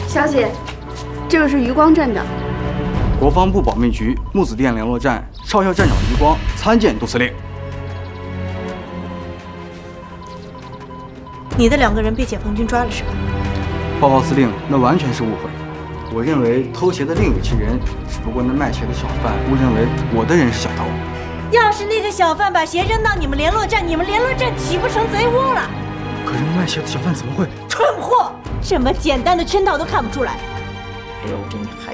小姐，这个是余光镇的。 国防部保密局木子店联络站少校站长余光参见杜司令。 你的2个人被解放军抓了是吧？ 报告司令，那完全是误会。我认为偷鞋的另有其人，只不过那卖鞋的小贩误认为我的人是小偷。 要是那个小贩把鞋扔到你们联络站，你们联络站岂不成贼窝了？ 可是卖鞋的小贩怎么会？ 蠢货！这么简单的圈套都看不出来，留着你